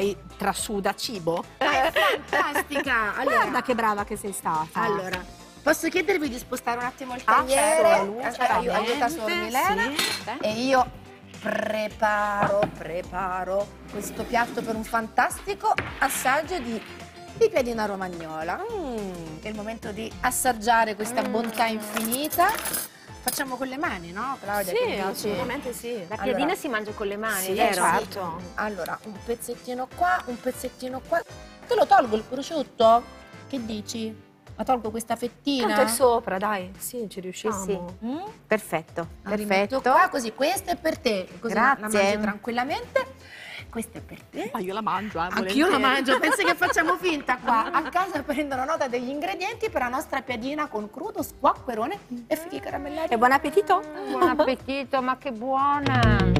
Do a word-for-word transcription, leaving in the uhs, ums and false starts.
lei trasuda cibo. È fantastica! Allora, Guarda che brava che sei stata. allora, posso chiedervi di spostare un attimo il Ah, tagliere? certo, la luce, Eh, io aiuta ovviamente, Sor Milena. sì. E io preparo, preparo questo piatto per un fantastico assaggio di, di piadina romagnola. Mm. È il momento di assaggiare questa Mm. bontà infinita. Facciamo con le mani, no, Claudia? Che Sì, dici? assolutamente sì. La Allora- piadina si mangia con le mani, Sì, vero? certo. Allora, un pezzettino qua, un pezzettino qua. Te lo tolgo il prosciutto? Che dici? La tolgo questa fettina? Tanto è sopra, dai. Sì, ci riusciamo. sì. Mm? Perfetto, La rimetto perfetto. qua, così questa è per te, così la- la Grazie. mangi tranquillamente. Questa è per te. Ma io la mangio, eh, Anch'io la volentieri. mangio, pensi che facciamo finta qua? A casa prendono nota degli ingredienti per la nostra piadina con crudo, squacquerone e fighi caramellati. E buon appetito. Buon appetito, ma che buona!